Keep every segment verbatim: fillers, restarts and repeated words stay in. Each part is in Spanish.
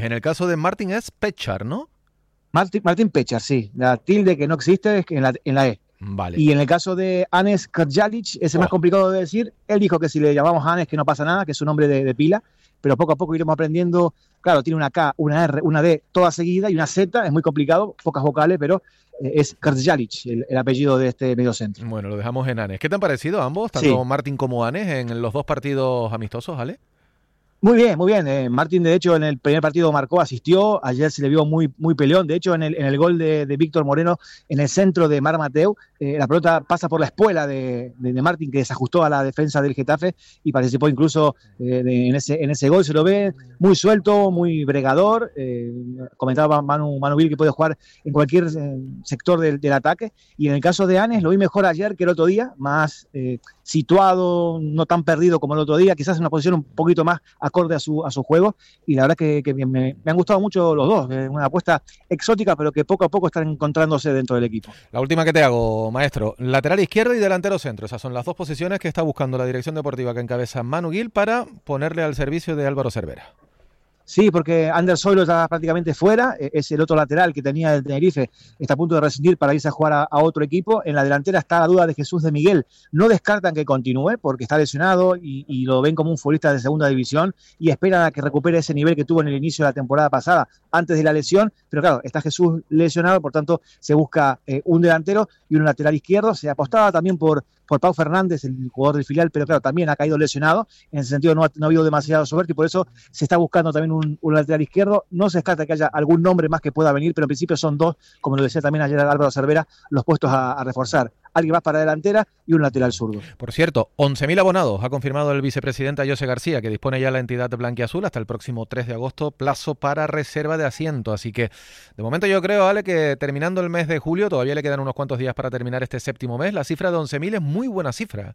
En el caso de Martin es Pechar, ¿no? Martin, Martin Pechar, sí. La tilde que no existe es en la, en la E. Vale. Y en el caso de Anes Krjalic, ese es Oh. más complicado de decir. Él dijo que si le llamamos Anes que no pasa nada, que es un nombre de, de pila, pero poco a poco iremos aprendiendo. Claro, tiene una K, una R, una D toda seguida y una Z, es muy complicado, pocas vocales, pero eh, es Krjalic el, el apellido de este mediocentro. Bueno, lo dejamos en Anes. ¿Qué te han parecido ambos, tanto Sí. Martin como Anes, en los dos partidos amistosos, Ale? Muy bien, muy bien. Eh, Martín, de hecho, en el primer partido marcó, asistió. Ayer se le vio muy, muy peleón. De hecho, en el, en el gol de, de Víctor Moreno, en el centro de Mar Mateu, eh, la pelota pasa por la espuela de, de, de Martín, que desajustó a la defensa del Getafe y participó incluso eh, de, en, ese, en ese gol. Se lo ve muy suelto, muy bregador. Eh, comentaba Manu, Manu Gil que puede jugar en cualquier eh, sector del, del ataque. Y en el caso de Anes, lo vi mejor ayer que el otro día, más eh, situado, no tan perdido como el otro día, quizás en una posición un poquito más acorde a su, a su juego, y la verdad que, que me, me han gustado mucho los dos, eh, una apuesta exótica, pero que poco a poco están encontrándose dentro del equipo. La última que te hago, maestro, lateral izquierdo y delantero centro, esas son las dos posiciones que está buscando la dirección deportiva que encabeza Manu Gil para ponerle al servicio de Álvaro Cervera. Sí, porque Ander Zoilo está prácticamente fuera, es el otro lateral que tenía el Tenerife, está a punto de rescindir para irse a jugar a, a otro equipo. En la delantera está la duda de Jesús de Miguel, no descartan que continúe porque está lesionado y, y lo ven como un futbolista de segunda división y esperan a que recupere ese nivel que tuvo en el inicio de la temporada pasada, antes de la lesión, pero claro, está Jesús lesionado, por tanto se busca eh, un delantero y un lateral izquierdo. Se apostaba también por, por Pau Fernández, el jugador del filial, pero claro, también ha caído lesionado, en ese sentido no ha, no ha habido demasiado suerte y por eso se está buscando también un Un, un lateral izquierdo. No se descarta que haya algún nombre más que pueda venir, pero en principio son dos, como lo decía también ayer Álvaro Cervera, los puestos a, a reforzar. Alguien más para delantera y un lateral zurdo. Por cierto, once mil abonados ha confirmado el vicepresidente José García, que dispone ya la entidad blanquiazul hasta el próximo tres de agosto, plazo para reserva de asiento. Así que, de momento yo creo, Ale, que terminando el mes de julio, todavía le quedan unos cuantos días para terminar este séptimo mes, la cifra de once mil es muy buena cifra.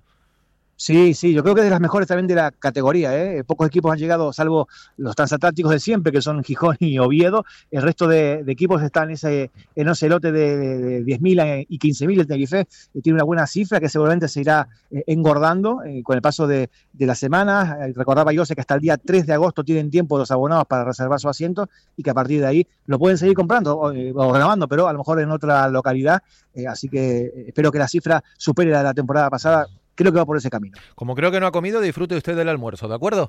Sí, sí, yo creo que es de las mejores también de la categoría, ¿eh? Pocos equipos han llegado, salvo los transatlánticos de siempre, que son Gijón y Oviedo. El resto de, de equipos están en ese, en ese lote de, de, de diez mil y quince mil. El Tenerife eh, tiene una buena cifra que seguramente se irá eh, engordando eh, con el paso de, de las semanas. Eh, recordaba yo que hasta el día tres de agosto tienen tiempo los abonados para reservar su asiento y que a partir de ahí lo pueden seguir comprando o, eh, o renovando, pero a lo mejor en otra localidad. Eh, así que eh, espero que la cifra supere la de la temporada pasada. Creo que va por ese camino. Como creo que no ha comido, disfrute usted del almuerzo, ¿de acuerdo?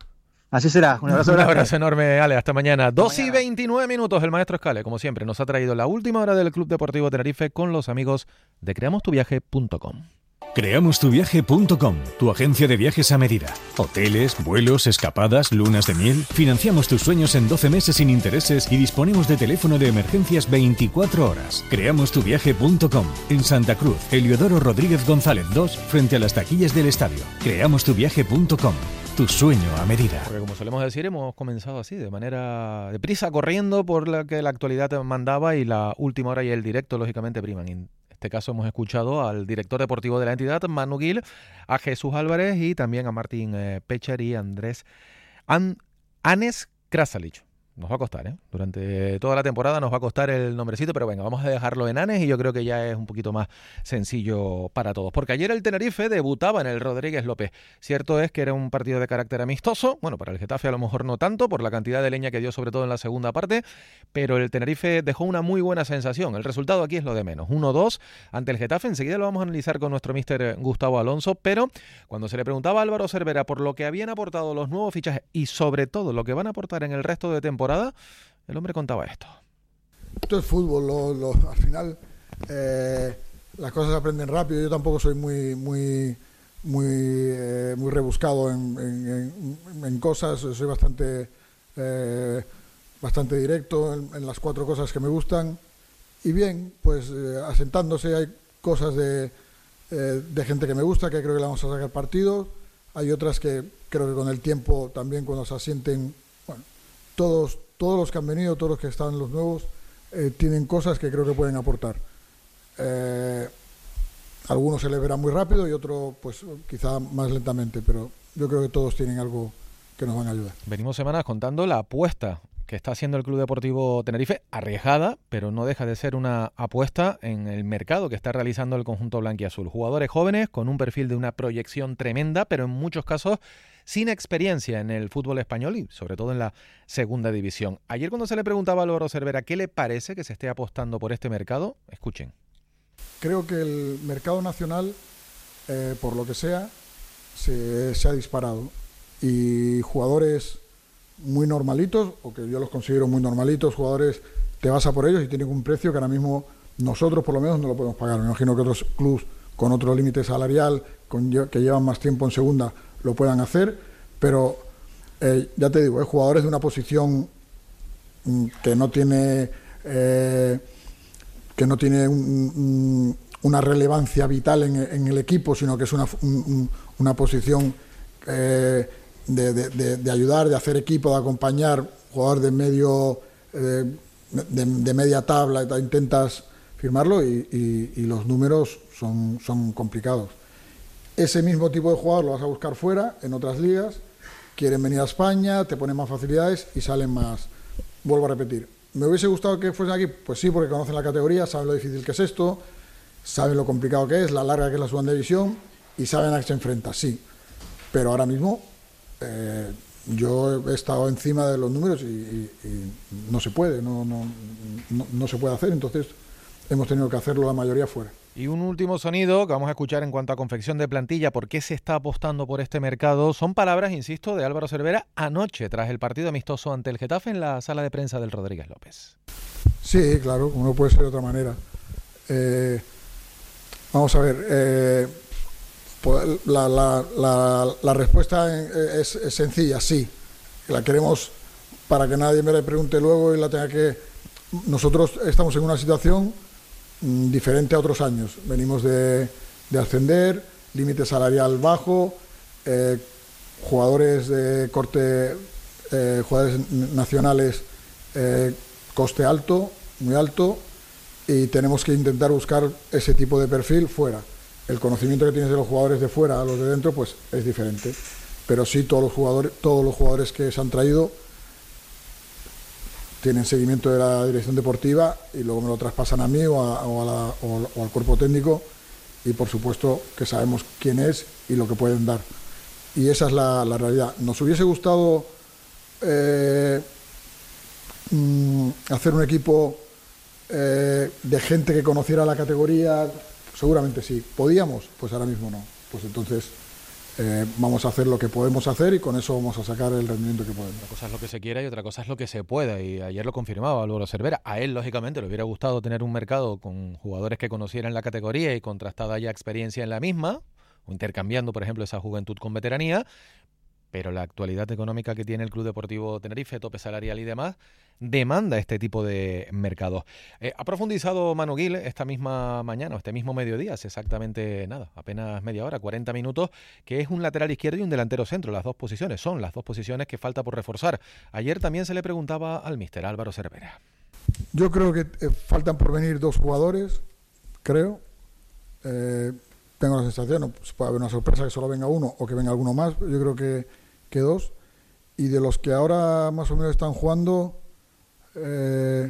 Así será. Un abrazo, Un abrazo enorme, Ale. Hasta mañana. Hasta dos mañana. y veintinueve minutos. El maestro Escale, como siempre, nos ha traído la última hora del Club Deportivo Tenerife con los amigos de creamos tu viaje punto com. creamos tu viaje punto com, tu agencia de viajes a medida. Hoteles, vuelos, escapadas, lunas de miel. Financiamos tus sueños en doce meses sin intereses y disponemos de teléfono de emergencias veinticuatro horas. creamos tu viaje punto com, en Santa Cruz, Heliodoro Rodríguez González dos, frente a las taquillas del estadio. creamos tu viaje punto com, tu sueño a medida. Porque como solemos decir, hemos comenzado así, de manera deprisa, corriendo por la que la actualidad mandaba y la última hora y el directo, lógicamente, priman. En este caso hemos escuchado al director deportivo de la entidad, Manu Gil, a Jesús Álvarez y también a Martín eh, Pechar y Andrés An Anes Krjalic. Nos va a costar, ¿eh? Durante toda la temporada nos va a costar el nombrecito, pero venga, vamos a dejarlo en Anes y yo creo que ya es un poquito más sencillo para todos. Porque ayer el Tenerife debutaba en el Rodríguez López. Cierto es que era un partido de carácter amistoso, bueno, para el Getafe a lo mejor no tanto, por la cantidad de leña que dio sobre todo en la segunda parte, pero el Tenerife dejó una muy buena sensación. El resultado aquí es lo de menos, uno dos ante el Getafe. Enseguida lo vamos a analizar con nuestro míster Gustavo Alonso, pero cuando se le preguntaba a Álvaro Cervera por lo que habían aportado los nuevos fichajes y sobre todo lo que van a aportar en el resto de temporada, el hombre contaba esto. Esto es fútbol, lo, lo, al final eh, las cosas se aprenden rápido. Yo tampoco soy muy muy muy eh, muy rebuscado en, en, en, en cosas. Soy bastante eh, bastante directo en, en las cuatro cosas que me gustan. Y bien, pues eh, asentándose, hay cosas de, eh, de gente que me gusta, que creo que le vamos a sacar partido. Hay otras que creo que con el tiempo también, cuando se asienten, bueno, todos todos los que han venido, todos los que están los nuevos, eh, tienen cosas que creo que pueden aportar. Eh, algunos se les verá muy rápido y otros pues quizá más lentamente, pero yo creo que todos tienen algo que nos van a ayudar. Venimos semanas contando la apuesta que está haciendo el Club Deportivo Tenerife, arriesgada, pero no deja de ser una apuesta en el mercado que está realizando el conjunto blanquiazul. Jugadores jóvenes con un perfil de una proyección tremenda, pero en muchos casos sin experiencia en el fútbol español y sobre todo en la segunda división. Ayer cuando se le preguntaba a Álvaro Cervera qué le parece que se esté apostando por este mercado, escuchen. Creo que el mercado nacional, eh, por lo que sea, se, se ha disparado y jugadores muy normalitos, o que yo los considero muy normalitos, jugadores, te vas a por ellos y tienen un precio que ahora mismo nosotros por lo menos no lo podemos pagar. Me imagino que otros clubes con otro límite salarial, con, que llevan más tiempo en segunda, lo puedan hacer, pero eh, ya te digo, eh, jugadores de una posición mm, que no tiene eh, que no tiene un, un, una relevancia vital en, en el equipo, sino que es una, un, una posición eh, de, de, de, de ayudar, de hacer equipo, de acompañar, jugador de medio eh, de, de media tabla, intentas firmarlo y, y, y los números son, son complicados. Ese mismo tipo de jugador lo vas a buscar fuera, en otras ligas, quieren venir a España, te ponen más facilidades y salen más. Vuelvo a repetir, ¿me hubiese gustado que fuesen aquí? Pues sí, porque conocen la categoría, saben lo difícil que es esto, saben lo complicado que es, la larga que es la segunda división y saben a qué se enfrenta, sí. Pero ahora mismo eh, yo he estado encima de los números y, y, y no se puede, no, no, no, no se puede hacer, entonces hemos tenido que hacerlo la mayoría fuera. Y un último sonido que vamos a escuchar en cuanto a confección de plantilla, por qué se está apostando por este mercado, son palabras, insisto, de Álvaro Cervera anoche, tras el partido amistoso ante el Getafe en la sala de prensa del Rodríguez López. Sí, claro, como no puede ser de otra manera. Eh, vamos a ver, eh, la, la, la, la respuesta es, es sencilla, sí. La queremos para que nadie me la pregunte luego y la tenga que... Nosotros estamos en una situación diferente a otros años. Venimos de, de ascender, límite salarial bajo, eh, jugadores de corte, eh, jugadores nacionales, eh, coste alto, muy alto, y tenemos que intentar buscar ese tipo de perfil fuera. El conocimiento que tienes de los jugadores de fuera a los de dentro, pues es diferente. Pero sí, todos los jugadores, todos los jugadores que se han traído tienen seguimiento de la dirección deportiva y luego me lo traspasan a mí o, a, o, a la, o, o al cuerpo técnico y por supuesto que sabemos quién es y lo que pueden dar. Y esa es la, la realidad. Nos hubiese gustado eh, mm, hacer un equipo eh, de gente que conociera la categoría, seguramente sí. ¿Podíamos? Pues ahora mismo no. Pues entonces... Eh, vamos a hacer lo que podemos hacer y con eso vamos a sacar el rendimiento que podemos. Una cosa es lo que se quiera y otra cosa es lo que se pueda, y ayer lo confirmaba Álvaro Cervera. A él, lógicamente, le hubiera gustado tener un mercado con jugadores que conocieran la categoría y contrastada ya experiencia en la misma, o intercambiando, por ejemplo, esa juventud con veteranía, pero la actualidad económica que tiene el Club Deportivo Tenerife, tope salarial y demás, demanda este tipo de mercados. Eh, ha profundizado Manu Gil esta misma mañana, este mismo mediodía, hace exactamente nada, apenas media hora, cuarenta minutos, que es un lateral izquierdo y un delantero centro. Las dos posiciones son las dos posiciones que falta por reforzar. Ayer también se le preguntaba al míster Álvaro Cervera. Yo creo que eh, faltan por venir dos jugadores, creo. Eh, tengo la sensación, pues puede haber una sorpresa que solo venga uno o que venga alguno más. Yo creo que, que dos. Y de los que ahora más o menos están jugando... Eh,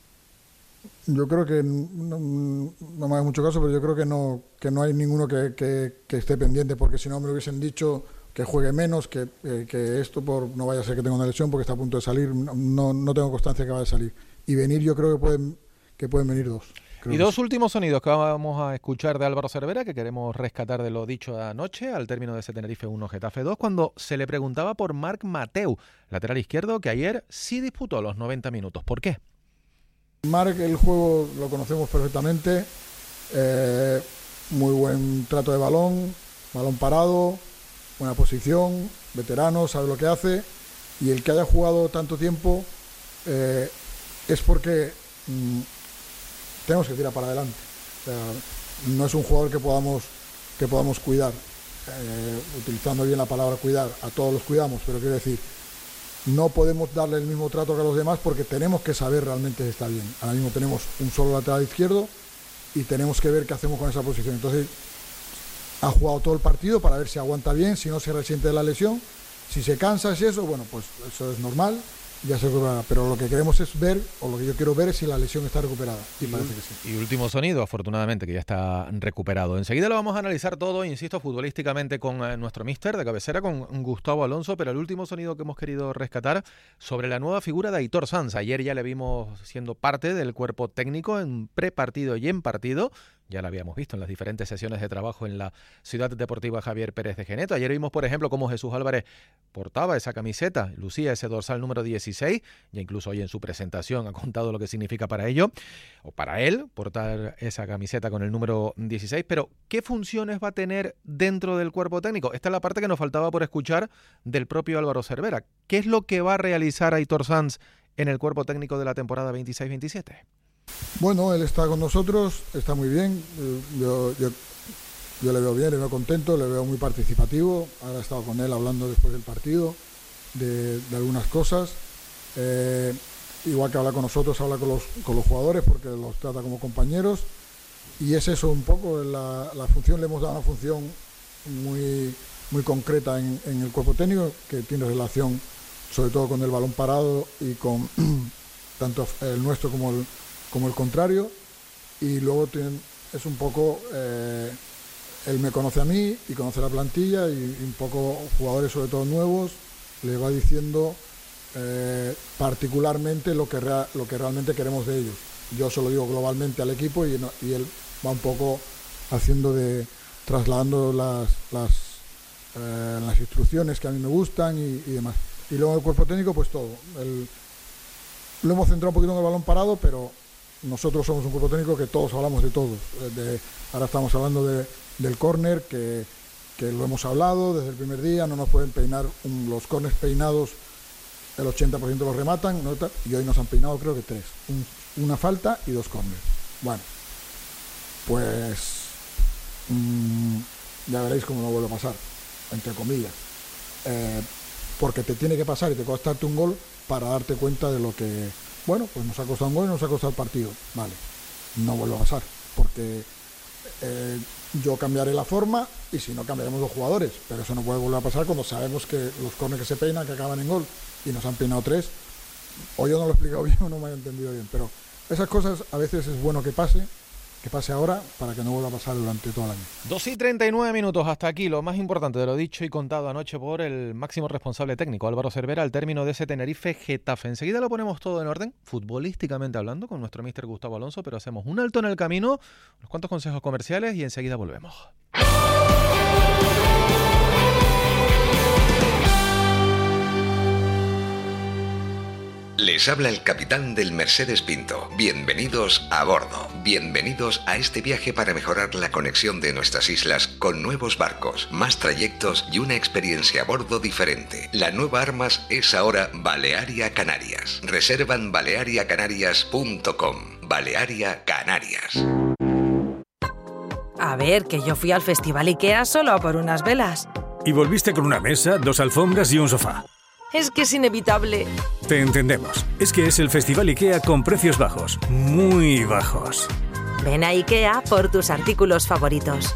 yo creo que no, no me haga mucho caso, pero yo creo que no que no hay ninguno que, que, que esté pendiente, porque si no me lo hubiesen dicho que juegue menos, que, eh, que esto por no vaya a ser que tenga una lesión porque está a punto de salir, no, no tengo constancia que vaya a salir. Y venir yo creo que pueden que pueden venir dos. Creo y dos sí. Últimos sonidos que vamos a escuchar de Álvaro Cervera, que queremos rescatar de lo dicho anoche, al término de ese Tenerife uno Getafe dos, cuando se le preguntaba por Marc Mateu, lateral izquierdo, que ayer sí disputó los noventa minutos. ¿Por qué? Marc, el juego lo conocemos perfectamente, eh, muy buen trato de balón, balón parado, buena posición, veterano, sabe lo que hace, y el que haya jugado tanto tiempo eh, es porque... Mmm, tenemos que tirar para adelante. O sea, no es un jugador que podamos que podamos cuidar, eh, utilizando bien la palabra cuidar, a todos los cuidamos, pero quiero decir, no podemos darle el mismo trato que a los demás porque tenemos que saber realmente si está bien. Ahora mismo tenemos un solo lateral izquierdo y tenemos que ver qué hacemos con esa posición. Entonces, ha jugado todo el partido para ver si aguanta bien, si no se resiente de la lesión, si se cansa, si eso, bueno, pues eso es normal ya se recuperará. Pero lo que queremos es ver, o lo que yo quiero ver es si la lesión está recuperada. Y, y parece que sí. Y último sonido, afortunadamente, que ya está recuperado. Enseguida lo vamos a analizar todo, insisto, futbolísticamente con eh, nuestro míster de cabecera, con Gustavo Alonso, pero el último sonido que hemos querido rescatar sobre la nueva figura de Aitor Sanz. Ayer ya le vimos siendo parte del cuerpo técnico en prepartido y en partido. Ya lo habíamos visto en las diferentes sesiones de trabajo en la Ciudad Deportiva Javier Pérez de Geneto. Ayer vimos, por ejemplo, cómo Jesús Álvarez portaba esa camiseta, lucía ese dorsal número dieciséis, ya incluso hoy en su presentación ha contado lo que significa para ello, o para él, portar esa camiseta con el número dieciséis. Pero, ¿qué funciones va a tener dentro del cuerpo técnico? Esta es la parte que nos faltaba por escuchar del propio Álvaro Cervera. ¿Qué es lo que va a realizar Aitor Sanz en el cuerpo técnico de la temporada veintiséis veintisiete? Bueno, él está con nosotros, está muy bien, yo, yo, yo le veo bien, le veo contento, le veo muy participativo. Ahora he estado con él hablando después del partido de, de algunas cosas, eh, igual que habla con nosotros, habla con los, con los jugadores porque los trata como compañeros, y es eso un poco, la, la función, le hemos dado una función muy, muy concreta en, en el cuerpo técnico, que tiene relación sobre todo con el balón parado y con tanto el nuestro como el como el contrario, y luego tienen, es un poco, eh, él me conoce a mí y conoce la plantilla, y, y un poco jugadores sobre todo nuevos, le va diciendo eh, particularmente lo que, rea, lo que realmente queremos de ellos. Yo se lo digo globalmente al equipo y, no, y él va un poco haciendo de, trasladando las, las, eh, las instrucciones que a mí me gustan y, y demás. Y luego el cuerpo técnico, pues todo. El, lo hemos centrado un poquito en el balón parado, pero nosotros somos un cuerpo técnico que todos hablamos de todos. De, ahora estamos hablando de, del córner, que, que lo hemos hablado desde el primer día. No nos pueden peinar un, los córners peinados, el ochenta por ciento los rematan, ¿no? Y hoy nos han peinado creo que tres. Un, una falta y dos córners. Bueno, pues mmm, ya veréis cómo no vuelve a pasar, entre comillas. Eh, porque te tiene que pasar y te costarte un gol para darte cuenta de lo que... Bueno, pues nos ha costado un gol y nos ha costado el partido. Vale, no vuelve a pasar, porque eh, yo cambiaré la forma y si no cambiaremos los jugadores, pero eso no puede volver a pasar cuando sabemos que los córneres que se peinan, que acaban en gol, y nos han peinado tres, o yo no lo he explicado bien o no me he entendido bien, pero esas cosas a veces es bueno que pase, que pase ahora para que no vuelva a pasar durante todo el año. dos y treinta y nueve minutos, hasta aquí lo más importante de lo dicho y contado anoche por el máximo responsable técnico, Álvaro Cervera, al término de ese Tenerife Getafe. Enseguida lo ponemos todo en orden, futbolísticamente hablando, con nuestro míster Gustavo Alonso, pero hacemos un alto en el camino, unos cuantos consejos comerciales y enseguida volvemos. Les habla el capitán del Mercedes Pinto. Bienvenidos a bordo. Bienvenidos a este viaje para mejorar la conexión de nuestras islas con nuevos barcos, más trayectos y una experiencia a bordo diferente. La nueva Armas es ahora Balearia Canarias. Reserva en balearia canarias punto com. Balearia Canarias. A ver, que yo fui al Festival IKEA solo a por unas velas. Y volviste con una mesa, dos alfombras y un sofá. Es que es inevitable. Te entendemos. Es que es el Festival IKEA con precios bajos. Muy bajos. Ven a IKEA por tus artículos favoritos.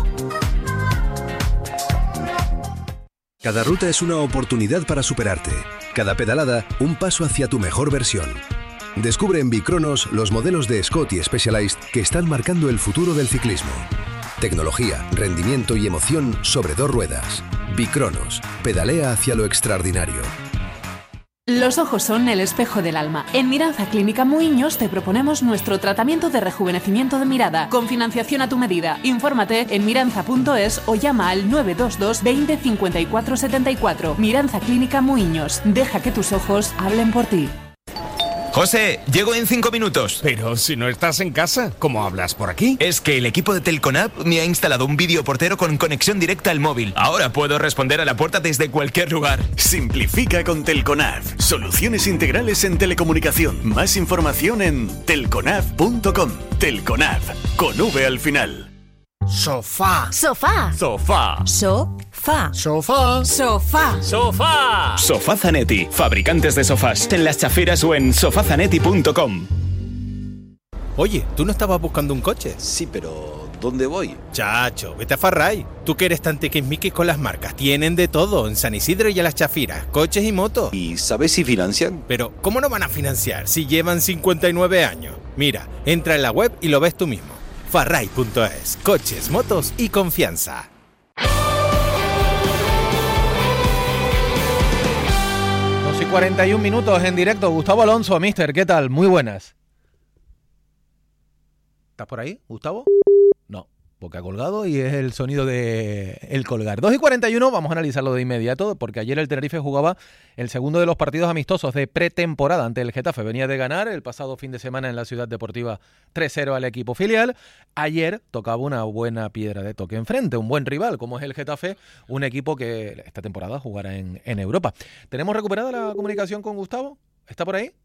Cada ruta es una oportunidad para superarte. Cada pedalada, un paso hacia tu mejor versión. Descubre en Bicronos los modelos de Scott y Specialized que están marcando el futuro del ciclismo. Tecnología, rendimiento y emoción sobre dos ruedas. Bicronos. Pedalea hacia lo extraordinario. Los ojos son el espejo del alma. En Miranza Clínica Muiños te proponemos nuestro tratamiento de rejuvenecimiento de mirada, con financiación a tu medida. Infórmate en miranza punto es o llama al nueve dos dos veinte cincuenta y cuatro setenta y cuatro. Miranza Clínica Muiños. Deja que tus ojos hablen por ti. José, llego en cinco minutos. Pero si no estás en casa, ¿cómo hablas por aquí? Es que el equipo de Telconab me ha instalado un videoportero con conexión directa al móvil. Ahora puedo responder a la puerta desde cualquier lugar. Simplifica con Telconab. Soluciones integrales en telecomunicación. Más información en telconab punto com. Telconab, con V al final. Sofá. Sofá. Sofá. Sofá. Sofá. Sofá. Sofá. Sofá Zanetti, fabricantes de sofás, en Las Chafiras o en sofá zanetti punto com. Oye, ¿tú no estabas buscando un coche? Sí, pero ¿Dónde voy? Chacho, vete a Farray. Tú que eres tan tiquismiquis con las marcas. Tienen de todo en San Isidro y a las Chafiras, coches y motos. ¿Y sabes si financian? Pero, ¿cómo no van a financiar si llevan cincuenta y nueve años? Mira, entra en la web y lo ves tú mismo. Farray punto es. Coches, motos y confianza. dos y cuarenta y un minutos en directo. Gustavo Alonso, mister, ¿qué tal? Muy buenas. ¿Estás por ahí, Gustavo? No, porque ha colgado y es el sonido de el colgar. dos y cuarenta y uno, vamos a analizarlo de inmediato, porque ayer el Tenerife jugaba el segundo de los partidos amistosos de pretemporada ante el Getafe. Venía de ganar el pasado fin de semana en la Ciudad Deportiva tres cero al equipo filial. Ayer tocaba una buena piedra de toque enfrente, un buen rival como es el Getafe, un equipo que esta temporada jugará en, en Europa. ¿Tenemos recuperada la comunicación con Gustavo? ¿Está por ahí?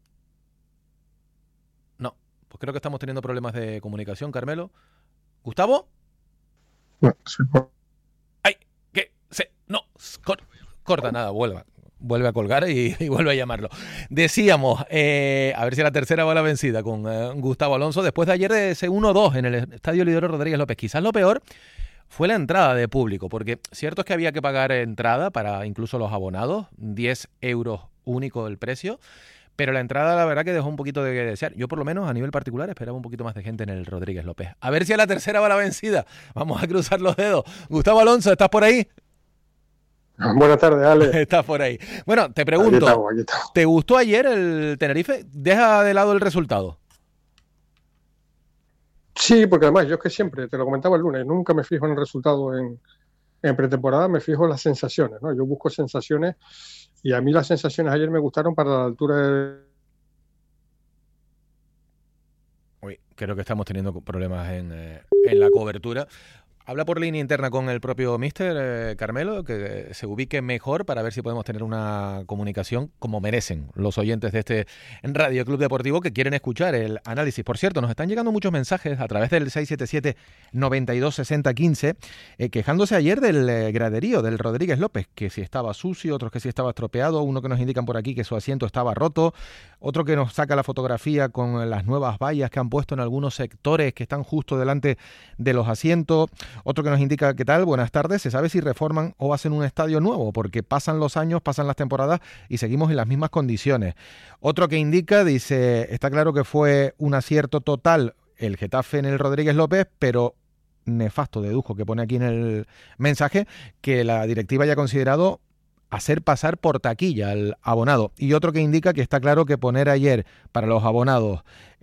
No. Pues creo que estamos teniendo problemas de comunicación, Carmelo. ¿Gustavo? No, sí. ¡Ay! ¿Qué? Se, no, cor, corta, nada, vuelva. Vuelve a colgar y, y vuelve a llamarlo. Decíamos, eh, a ver si la tercera va a la vencida con eh, Gustavo Alonso. Después de ayer de ese uno dos en el Estadio Lidoro Rodríguez López. Quizás lo peor fue la entrada de público, porque cierto es que había que pagar entrada para incluso los abonados, diez euros único el precio. Pero la entrada, la verdad, que dejó un poquito de desear. Yo, por lo menos, a nivel particular, esperaba un poquito más de gente en el Rodríguez López. A ver si a la tercera va la vencida. Vamos a cruzar los dedos. Gustavo Alonso, ¿estás por ahí? Buenas tardes, Ale. Estás por ahí. Bueno, te pregunto, aquí estamos, aquí estamos. ¿Te gustó ayer el Tenerife? Deja de lado el resultado. Sí, porque además yo es que siempre, te lo comentaba el lunes, nunca me fijo en el resultado en, en pretemporada, me fijo en las sensaciones, ¿no? Yo busco sensaciones. Y a mí las sensaciones ayer me gustaron para la altura de... Uy, creo que estamos teniendo problemas en, eh, en la cobertura. Habla por línea interna con el propio míster eh, Carmelo, que se ubique mejor para ver si podemos tener una comunicación como merecen los oyentes de este Radio Club Deportivo que quieren escuchar el análisis. Por cierto, nos están llegando muchos mensajes a través del seis siete siete, nueve dos seis cero uno cinco eh, quejándose ayer del eh, graderío del Rodríguez López, que si estaba sucio, otros que si estaba estropeado, uno que nos indican por aquí que su asiento estaba roto, otro que nos saca la fotografía con las nuevas vallas que han puesto en algunos sectores que están justo delante de los asientos. Otro que nos indica, ¿qué tal? Buenas tardes. ¿Se sabe si reforman o hacen un estadio nuevo? Porque pasan los años, pasan las temporadas y seguimos en las mismas condiciones. Otro que indica, dice, está claro que fue un acierto total el Getafe en el Rodríguez López, pero nefasto, dedujo, que pone aquí en el mensaje, que la directiva haya considerado hacer pasar por taquilla al abonado. Y otro que indica que está claro que poner ayer para los abonados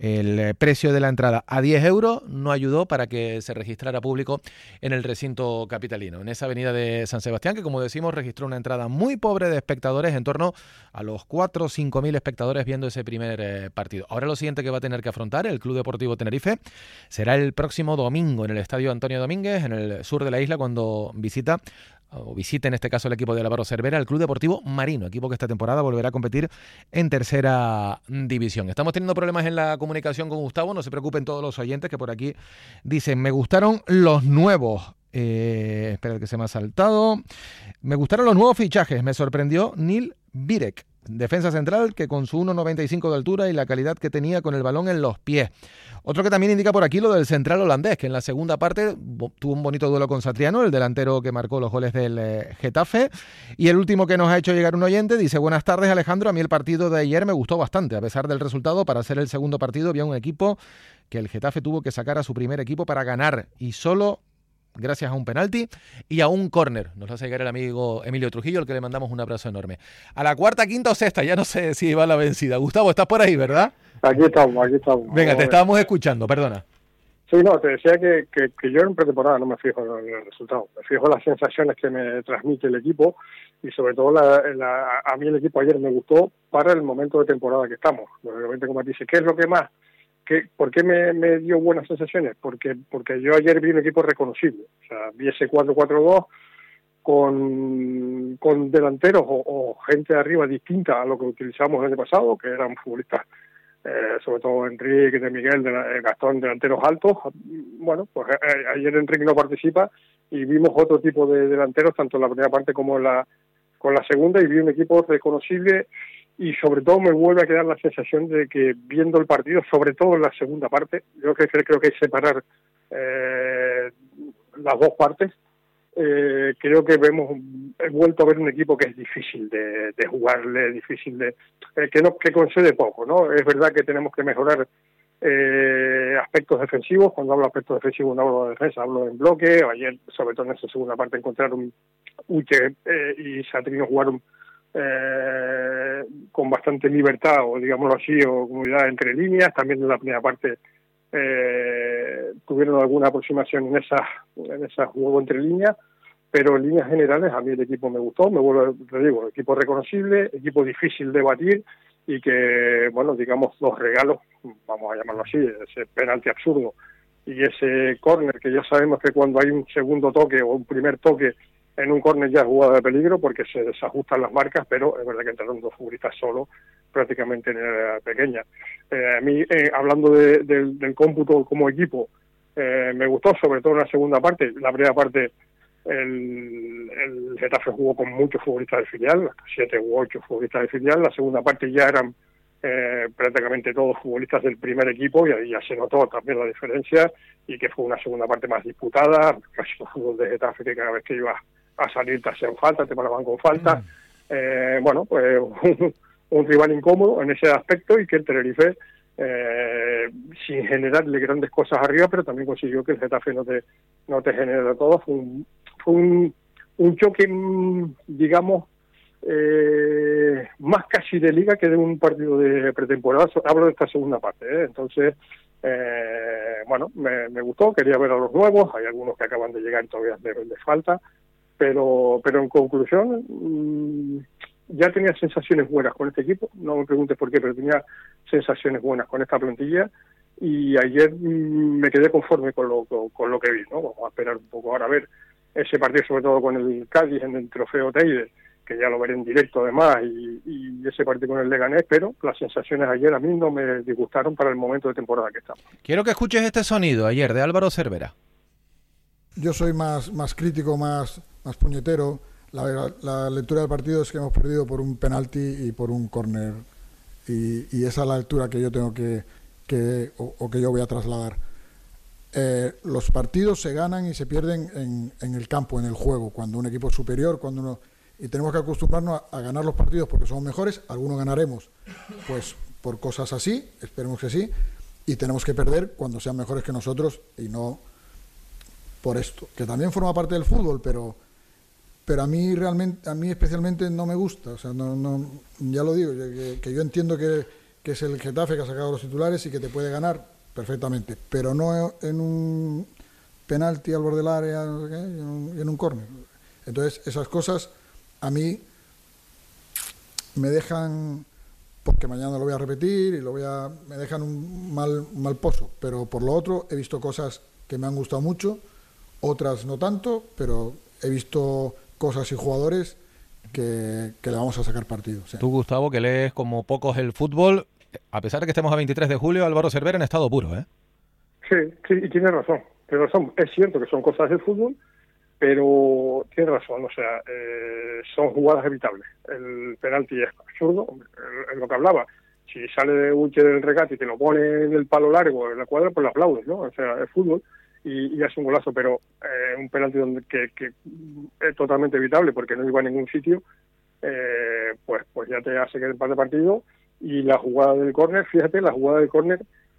el precio de la entrada a diez euros no ayudó para que se registrara público en el recinto capitalino, en esa avenida de San Sebastián, que como decimos registró una entrada muy pobre de espectadores, en torno a los cuatro o cinco mil espectadores viendo ese primer eh, partido. Ahora lo siguiente que va a tener que afrontar el Club Deportivo Tenerife será el próximo domingo en el Estadio Antonio Domínguez, en el sur de la isla, cuando visita o visite en este caso el equipo de Álvaro Cervera, el Club Deportivo Marino, equipo que esta temporada volverá a competir en tercera división. Estamos teniendo problemas en la comunicación con Gustavo, no se preocupen todos los oyentes que por aquí dicen, me gustaron los nuevos, eh, espera que se me ha saltado, me gustaron los nuevos fichajes, me sorprendió Nil Birek, defensa central que con su uno noventa y cinco de altura y la calidad que tenía con el balón en los pies. Otro que también indica por aquí lo del central holandés, que en la segunda parte tuvo un bonito duelo con Satriano, el delantero que marcó los goles del eh, Getafe. Y el último que nos ha hecho llegar un oyente dice, buenas tardes Alejandro, a mí el partido de ayer me gustó bastante, a pesar del resultado, para ser el segundo partido había un equipo que el Getafe tuvo que sacar a su primer equipo para ganar y solo gracias a un penalti y a un córner. Nos lo hace llegar el amigo Emilio Trujillo, al que le mandamos un abrazo enorme. A la cuarta, quinta o sexta, ya no sé si va la vencida. Gustavo, estás por ahí, ¿verdad? Aquí estamos, aquí estamos. Venga, te estábamos escuchando, perdona. Sí, no, te decía que, que, que yo en pretemporada no me fijo en el resultado, me fijo en las sensaciones que me transmite el equipo y sobre todo la, la, a mí el equipo ayer me gustó para el momento de temporada que estamos. Obviamente, como dice, ¿qué es lo que más? ¿Qué, ¿Por qué me, me dio buenas sensaciones? Porque porque yo ayer vi un equipo reconocible, o sea, vi ese cuatro cuatro dos con, con delanteros o, o gente de arriba distinta a lo que utilizamos el año pasado, que eran futbolistas, eh, sobre todo Enrique, de Miguel, de la, Gastón, delanteros altos. Bueno, pues eh, ayer Enrique no participa y vimos otro tipo de delanteros, tanto en la primera parte como en la, con la segunda, y vi un equipo reconocible. y sobre todo me vuelve a quedar la sensación de que viendo el partido, sobre todo en la segunda parte, yo creo que, creo que hay que separar eh, las dos partes. Eh, creo que vemos he vuelto a ver un equipo que es difícil de, de jugarle, difícil de eh, que no que concede poco, ¿no? Es verdad que tenemos que mejorar eh, aspectos defensivos. Cuando hablo de aspectos defensivos no hablo de defensa, hablo en bloque. Ayer, sobre todo en esa segunda parte, encontraron Uche eh, y Satrino jugaron eh, con bastante libertad, o digámoslo así, o comunidad entre líneas. También en la primera parte Eh, tuvieron alguna aproximación en esa en ese juego entre líneas, pero en líneas generales a mí el equipo me gustó, me vuelvo, te digo, equipo reconocible, equipo difícil de batir y que, bueno, digamos, los regalos, vamos a llamarlo así, ese penalti absurdo y ese córner, que ya sabemos que cuando hay un segundo toque o un primer toque en un córner ya es jugada de peligro porque se desajustan las marcas, pero es verdad que entraron dos futbolistas solos prácticamente en la pequeña. Eh, a mí, eh, hablando de, de, del cómputo como equipo, eh, me gustó, sobre todo en la segunda parte. La primera parte el, el Getafe jugó con muchos futbolistas de filial, siete u ocho futbolistas de filial. La segunda parte ya eran eh, prácticamente todos futbolistas del primer equipo y ahí ya se notó también la diferencia y que fue una segunda parte más disputada, casi los fútbol de Getafe que cada vez que iba a salir te hacían falta, te paraban con falta. Mm. Eh, bueno, pues un, un rival incómodo en ese aspecto y que el Tenerife, eh, sin generarle grandes cosas arriba, pero también consiguió que el Getafe no te no te genere todo. Fue un, fue un, un choque, digamos, eh, más casi de liga que de un partido de pretemporada. Hablo de esta segunda parte, ¿eh? Entonces, eh, bueno, me, me gustó, quería ver a los nuevos, hay algunos que acaban de llegar y todavía les de falta. Pero pero en conclusión, mmm, ya tenía sensaciones buenas con este equipo, no me preguntes por qué, pero tenía sensaciones buenas con esta plantilla y ayer mmm, me quedé conforme con lo con, con lo que vi, ¿no? Vamos a esperar un poco ahora a ver ese partido, sobre todo con el Cádiz en el Trofeo Teide, que ya lo veré en directo además, y, y ese partido con el Leganés, pero las sensaciones ayer a mí no me disgustaron para el momento de temporada que estamos. Quiero que escuches este sonido ayer de Álvaro Cervera. Yo soy más, más crítico, más, más puñetero. La, la, la lectura del partido es que hemos perdido por un penalti y por un córner. Y, y esa es la lectura que yo tengo que, que o, o que yo voy a trasladar. Eh, los partidos se ganan y se pierden en, en el campo, en el juego, cuando un equipo es superior, cuando uno, y tenemos que acostumbrarnos a, a ganar los partidos porque somos mejores. Algunos ganaremos pues por cosas así, esperemos que sí, y tenemos que perder cuando sean mejores que nosotros y no por esto, que también forma parte del fútbol, pero pero a mí realmente, a mí especialmente no me gusta, o sea, no, no ya lo digo, que, que yo entiendo que, que es el Getafe que ha sacado los titulares y que te puede ganar perfectamente, pero no en un penalti al borde del área, no sé qué, y en un, en un córner. Entonces, esas cosas a mí me dejan, porque mañana lo voy a repetir y lo voy a, me dejan un mal, un mal pozo, pero por lo otro he visto cosas que me han gustado mucho, otras no tanto, pero he visto cosas y jugadores que, que le vamos a sacar partido. Sí. Tú, Gustavo, que lees como pocos el fútbol, a pesar de que estemos a veintitrés de julio, Álvaro Cervera en estado puro, ¿eh? Sí, sí, y tiene razón, tiene razón. Es cierto que son cosas del fútbol, pero tiene razón, o sea, eh, son jugadas evitables. El penalti es absurdo, es lo que hablaba. Si sale de Uche del regate y te lo pone en el palo largo, en la cuadra, pues lo aplaudes, ¿no? O sea, es fútbol. Y, y hace un golazo, pero eh, un penalti donde que, que es totalmente evitable porque no iba a ningún sitio, eh, pues pues ya te hace que empate de partido. Y la jugada del córner, fíjate, la jugada del córner,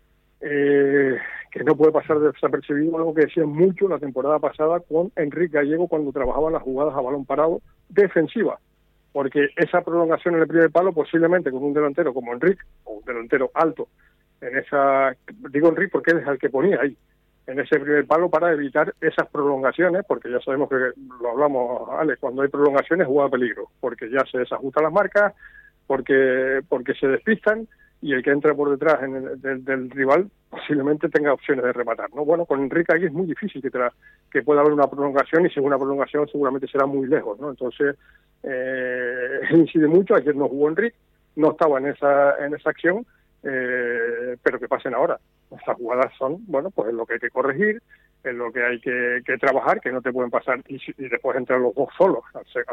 eh, que no puede pasar desapercibido, algo que decían mucho la temporada pasada con Enrique Gallego cuando trabajaba las jugadas a balón parado defensiva, porque esa prolongación en el primer palo, posiblemente con un delantero como Enrique, o un delantero alto, en esa, digo Enrique porque él es el que ponía ahí, en ese primer palo para evitar esas prolongaciones, porque ya sabemos que, lo hablamos, Ale, cuando hay prolongaciones juega peligro, porque ya se desajustan las marcas, porque porque se despistan, y el que entra por detrás en el, del, del rival posiblemente tenga opciones de rematar, ¿no? Bueno, con Enrique aquí es muy difícil que, tra que pueda haber una prolongación, y si es una prolongación seguramente será muy lejos, ¿no? Entonces, eh, incide mucho. Ayer no jugó Enrique, no estaba en esa, en esa acción, eh, pero que pasen ahora. Estas jugadas son, bueno, pues es lo que hay que corregir, es lo que hay que, que trabajar, que no te pueden pasar, y, y después entrar los dos solos al, al,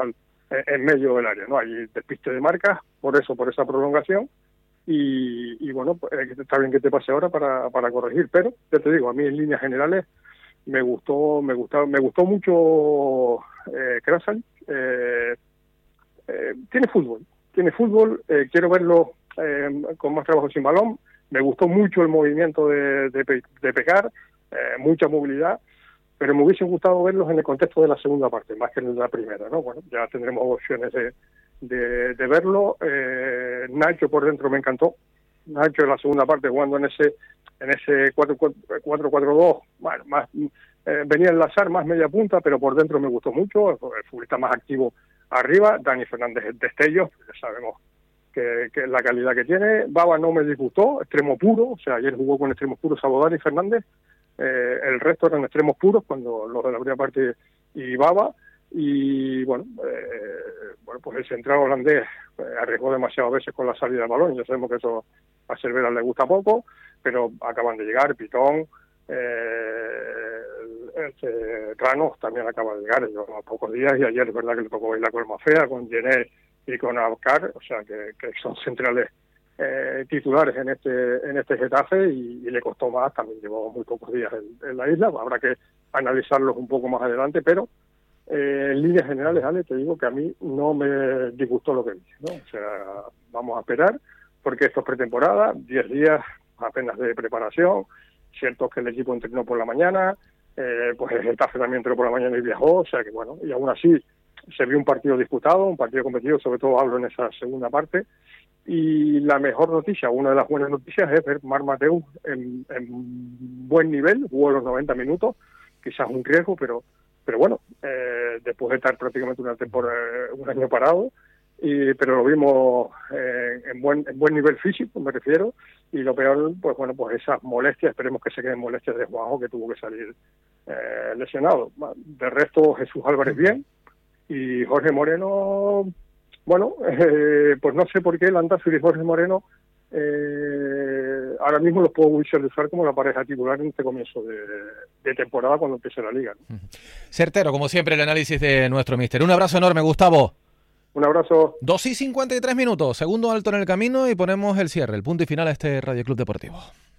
eh, en medio del área, ¿no? Hay despiste de marcas, por eso, por esa prolongación, y, y bueno, pues, está bien que te pase ahora para, para corregir, pero ya te digo, a mí en líneas generales me gustó, me gustó, me gustó mucho eh, Krasal, eh, eh, tiene fútbol, tiene fútbol, eh, quiero verlo eh, con más trabajo sin balón, me gustó mucho el movimiento de, de, de pegar, eh, mucha movilidad, pero me hubiese gustado verlos en el contexto de la segunda parte, más que en la primera, ¿no? Bueno, ya tendremos opciones de, de, de verlo. Eh, Nacho por dentro me encantó. Nacho en la segunda parte jugando en ese en ese cuatro cuatro dos, bueno, más eh, venía a enlazar más media punta, pero por dentro me gustó mucho, el futbolista más activo arriba. Dani Fernández destellos, ya sabemos que, que la calidad que tiene. Baba no me disgustó, extremo puro, o sea, ayer jugó con extremos puros Salvo Dani Fernández. Eh, el resto eran extremos puros, cuando los de la primera parte y Baba, y bueno, eh, bueno pues el central holandés eh, arriesgó demasiadas veces con la salida del balón, ya sabemos que eso a Cervera le gusta poco, pero acaban de llegar, Pitón, eh, este, Ranos también acaba de llegar, lleva pocos días, y ayer es verdad que le tocó bailar con el Mafea, con Gené y con Abkar, o sea que, que son centrales Eh, titulares en este en este Getafe, y, y le costó más, también llevó muy pocos días en, en la isla, habrá que analizarlos un poco más adelante, pero eh, en líneas generales, Ale, te digo que a mí no me disgustó lo que vi, ¿no? O sea, vamos a esperar, porque esto es pretemporada, diez días apenas de preparación, cierto es que el equipo entrenó por la mañana, eh, pues el Getafe también entrenó por la mañana y viajó, o sea que bueno, y aún así se vio un partido disputado, un partido competitivo, sobre todo hablo en esa segunda parte. Y la mejor noticia, una de las buenas noticias, es ver Marc Mateu en, en buen nivel, jugó los noventa minutos, quizás un riesgo, pero pero bueno, eh, después de estar prácticamente una temporada, un año parado, y, pero lo vimos eh, en buen en buen nivel físico, me refiero, y lo peor, pues bueno, pues esas molestias, esperemos que se queden molestias de Juanjo, que tuvo que salir eh, lesionado. De resto, Jesús Álvarez bien, y Jorge Moreno... Bueno, eh, pues no sé por qué Landázuri y Jorge Moreno eh, ahora mismo los puedo visualizar como la pareja titular en este comienzo de, de temporada cuando empiece la liga, ¿no? Certero, como siempre, el análisis de nuestro míster. Un abrazo enorme, Gustavo. Un abrazo. dos y cincuenta y tres minutos, segundo alto en el camino y ponemos el cierre, el punto y final a este Radio Club Deportivo.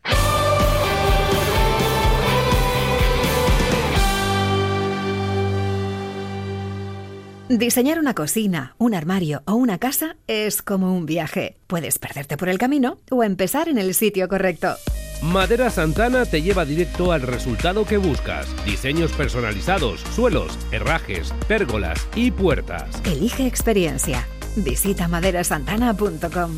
Diseñar una cocina, un armario o una casa es como un viaje. Puedes perderte por el camino o empezar en el sitio correcto. Madera Santana te lleva directo al resultado que buscas. Diseños personalizados, suelos, herrajes, pérgolas y puertas. Elige experiencia. Visita madera santana punto com.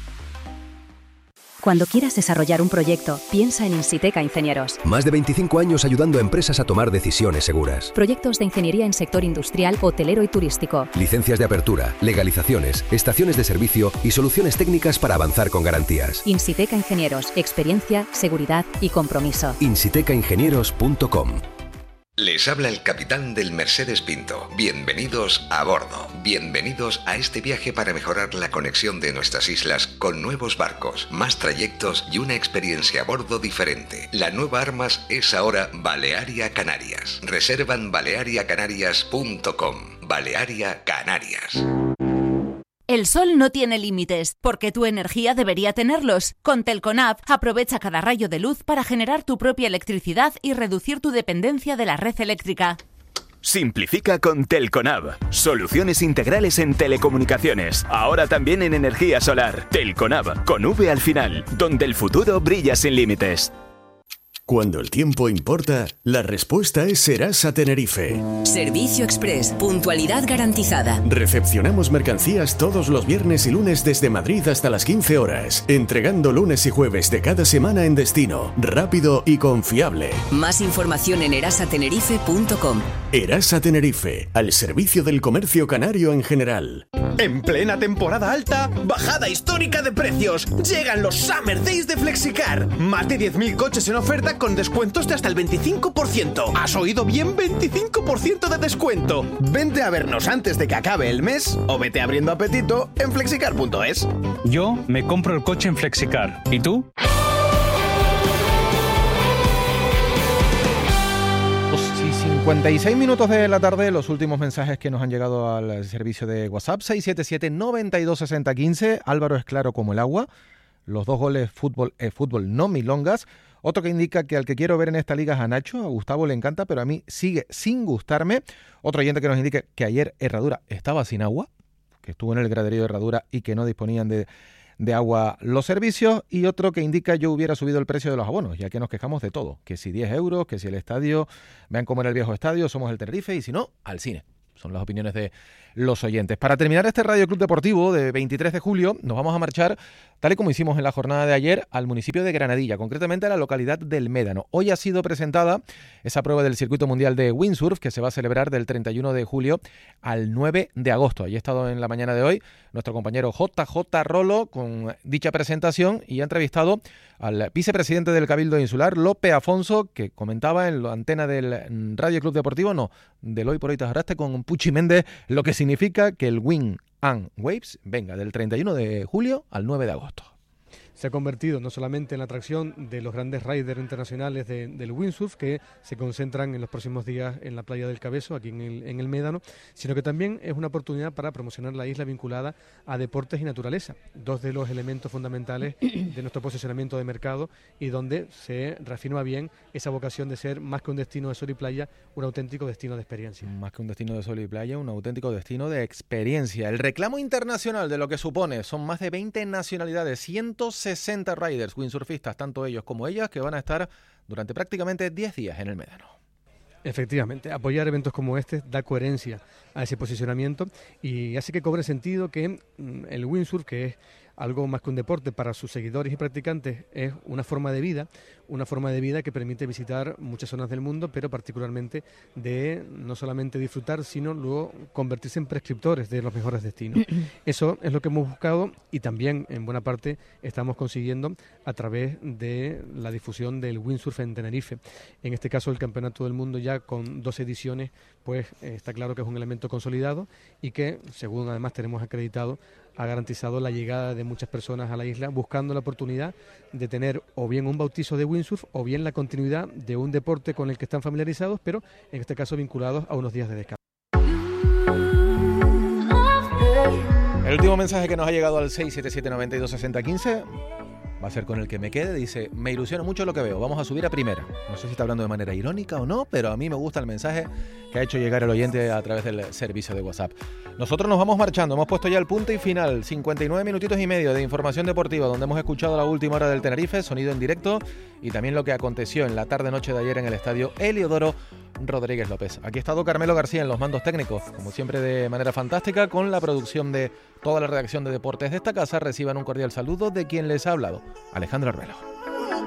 Cuando quieras desarrollar un proyecto, piensa en Insiteca Ingenieros. Más de veinticinco años ayudando a empresas a tomar decisiones seguras. Proyectos de ingeniería en sector industrial, hotelero y turístico. Licencias de apertura, legalizaciones, estaciones de servicio y soluciones técnicas para avanzar con garantías. Insiteca Ingenieros. Experiencia, seguridad y compromiso. insiteca ingenieros punto com. Les habla el capitán del Mercedes Pinto. Bienvenidos a bordo. Bienvenidos a este viaje para mejorar la conexión de nuestras islas con nuevos barcos, más trayectos y una experiencia a bordo diferente. La nueva Armas es ahora Balearia Canarias. Reserva en balearia canarias punto com. Balearia Canarias. El sol no tiene límites, porque tu energía debería tenerlos. Con Telconab, aprovecha cada rayo de luz para generar tu propia electricidad y reducir tu dependencia de la red eléctrica. Simplifica con Telconab. Soluciones integrales en telecomunicaciones. Ahora también en energía solar. Telconab, con V al final, donde el futuro brilla sin límites. Cuando el tiempo importa, la respuesta es Serasa Tenerife. Servicio Express, puntualidad garantizada. Recepcionamos mercancías todos los viernes y lunes desde Madrid hasta las quince horas, entregando lunes y jueves de cada semana en destino, rápido y confiable. Más información en erasa tenerife punto com. Erasa Tenerife, al servicio del comercio canario en general. En plena temporada alta, bajada histórica de precios. Llegan los Summer Days de Flexicar. Más de diez mil coches en oferta con descuentos de hasta el veinticinco por ciento. ¿Has oído bien? veinticinco por ciento de descuento. Vente a vernos antes de que acabe el mes o vete abriendo apetito en flexicar punto es. Yo me compro el coche en Flexicar. ¿Y tú? cincuenta y seis minutos de la tarde, los últimos mensajes que nos han llegado al servicio de WhatsApp, seis siete siete, nueve dos, seis cero uno cinco. Álvaro es claro como el agua. Los dos goles, fútbol, eh, fútbol, no milongas. Otro que indica que al que quiero ver en esta liga es a Nacho. A Gustavo le encanta, pero a mí sigue sin gustarme. Otro oyente que nos indica que ayer Herradura estaba sin agua, que estuvo en el graderío de Herradura y que no disponían de... de agua los servicios. Y otro que indica yo hubiera subido el precio de los abonos, ya que nos quejamos de todo, que si diez euros, que si el estadio, vean cómo era el viejo estadio, somos el Tenerife, y si no, al cine. Son las opiniones de los oyentes. Para terminar este Radio Club Deportivo de veintitrés de julio, nos vamos a marchar, tal y como hicimos en la jornada de ayer, al municipio de Granadilla, concretamente a la localidad del Médano. Hoy ha sido presentada esa prueba del Circuito Mundial de Windsurf, que se va a celebrar del treinta y uno de julio al nueve de agosto. Allí ha estado en la mañana de hoy nuestro compañero J J Rolo con dicha presentación y ha entrevistado al vicepresidente del Cabildo Insular, Lope Afonso, que comentaba en la antena del Radio Club Deportivo, no, del Hoy por Hoy Te Agarraste, con Puchi Méndez, lo que significa que el Wind and Waves venga del treinta y uno de julio al nueve de agosto. Se ha convertido no solamente en la atracción de los grandes riders internacionales de, del windsurf, que se concentran en los próximos días en la playa del Cabezo, aquí en el, en el Médano, sino que también es una oportunidad para promocionar la isla vinculada a deportes y naturaleza, dos de los elementos fundamentales de nuestro posicionamiento de mercado, y donde se reafirma bien esa vocación de ser, más que un destino de sol y playa, un auténtico destino de experiencia. Más que un destino de sol y playa, un auténtico destino de experiencia. El reclamo internacional de lo que supone son más de veinte nacionalidades, ciento sesenta riders, windsurfistas, tanto ellos como ellas, que van a estar durante prácticamente diez días en el Médano. Efectivamente, apoyar eventos como este da coherencia a ese posicionamiento y hace que cobre sentido que el windsurf, que es algo más que un deporte para sus seguidores y practicantes, es una forma de vida, una forma de vida que permite visitar muchas zonas del mundo, pero particularmente de no solamente disfrutar, sino luego convertirse en prescriptores de los mejores destinos. Eso es lo que hemos buscado y también en buena parte estamos consiguiendo a través de la difusión del windsurf en Tenerife. En este caso el Campeonato del Mundo, ya con dos ediciones, pues eh, está claro que es un elemento consolidado y que, según además tenemos acreditado, ha garantizado la llegada de muchas personas a la isla buscando la oportunidad de tener o bien un bautizo de windsurf o bien la continuidad de un deporte con el que están familiarizados, pero en este caso vinculados a unos días de descanso. El último mensaje que nos ha llegado al seis siete siete, nueve dos, seis cero uno cinco va a ser con el que me quede. Dice: me ilusiona mucho lo que veo, vamos a subir a primera. No sé si está hablando de manera irónica o no, pero a mí me gusta el mensaje que ha hecho llegar el oyente a través del servicio de WhatsApp. Nosotros nos vamos marchando, hemos puesto ya el punto y final, cincuenta y nueve minutitos y medio de información deportiva, donde hemos escuchado la última hora del Tenerife, sonido en directo, y también lo que aconteció en la tarde-noche de ayer en el estadio Heliodoro Rodríguez López. Aquí ha estado Carmelo García en los mandos técnicos, como siempre de manera fantástica, con la producción de toda la redacción de deportes de esta casa. Reciban un cordial saludo de quien les ha hablado, Alejandro Arbelo.